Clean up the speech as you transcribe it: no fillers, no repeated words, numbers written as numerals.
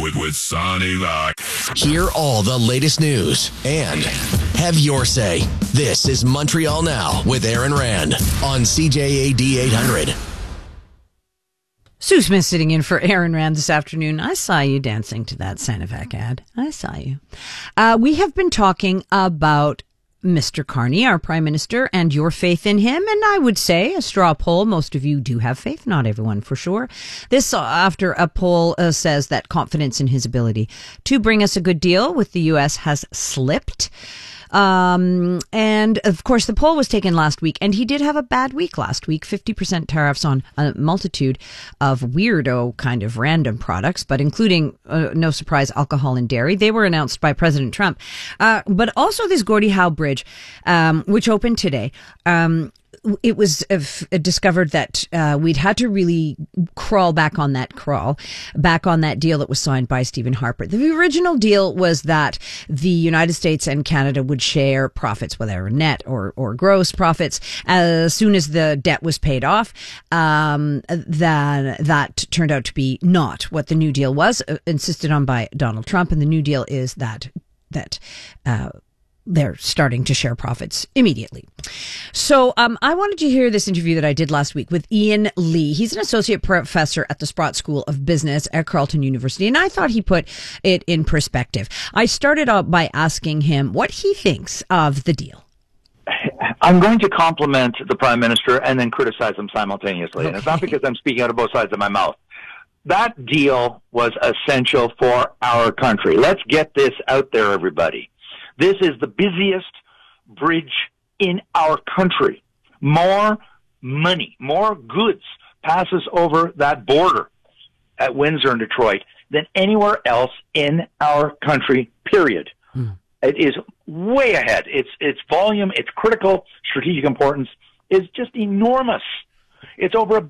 with Sonny Rock. Hear all the latest news and have your say. This is Montreal Now with Aaron Rand on CJAD 800. Sue Smith sitting in for Aaron Rand this afternoon. I saw you dancing to that Sinovac ad. I saw you. We have been talking about Mr. Carney, our Prime Minister, and your faith in him. And I would say a straw poll. Most of you do have faith. Not everyone, for sure. This after a poll says that confidence in his ability to bring us a good deal with the U.S. has slipped. And of course, the poll was taken last week, and he did have a bad week last week. 50% tariffs on a multitude of weirdo kind of random products, but including, no surprise, alcohol and dairy. They were announced by President Trump. But also this Gordie Howe Bridge, which opened today. It was discovered that we'd had to really crawl back on that deal that was signed by Stephen Harper. The original deal was that the United States and Canada would share profits, whether they were net or gross profits, as soon as the debt was paid off. That turned out to be not what the New Deal was, insisted on by Donald Trump. And the New Deal is that they're starting to share profits immediately. So I wanted you to hear this interview that I did last week with Ian Lee. He's an associate professor at the Sprott School of Business at Carleton University, and I thought he put it in perspective. I started out by asking him what he thinks of the deal. I'm going to compliment the Prime Minister and then criticize him simultaneously. Okay. And it's not because I'm speaking out of both sides of my mouth. That deal was essential for our country. Let's get this out there, everybody. This is the busiest bridge in our country. More money, more goods passes over that border at Windsor and Detroit than anywhere else in our country, period. It is way ahead. Its volume, its critical strategic importance is just enormous. It's over $1